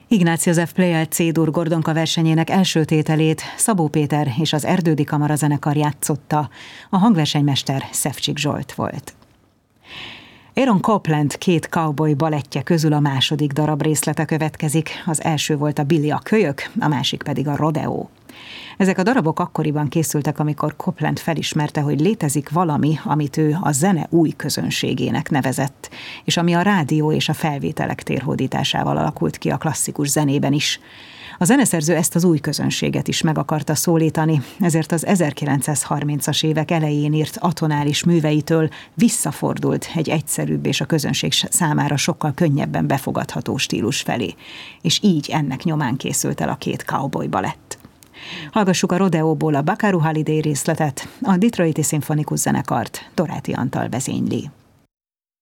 Ignácy József Pleyel C-dur Gordonka versenyének első tételét Szabó Péter és az Erdődi Kamara zenekar játszotta, a hangversenymester Szefcsik Zsolt volt. Aaron Copland két cowboy balettje közül a második darab részlete következik, az első volt a Billy a kölyök, a másik pedig a Rodeo. Ezek a darabok akkoriban készültek, amikor Copland felismerte, hogy létezik valami, amit ő a zene új közönségének nevezett, és ami a rádió és a felvételek térhódításával alakult ki a klasszikus zenében is. A zeneszerző ezt az új közönséget is meg akarta szólítani, ezért az 1930-as évek elején írt atonális műveitől visszafordult egy egyszerűbb és a közönség számára sokkal könnyebben befogadható stílus felé, és így ennek nyomán készült el a két cowboy balett. Hallgassuk a Rodeóból a Buckaroo Holiday részletet, a Detroiti Szimfonikus Zenekart Doráti Antal vezényli.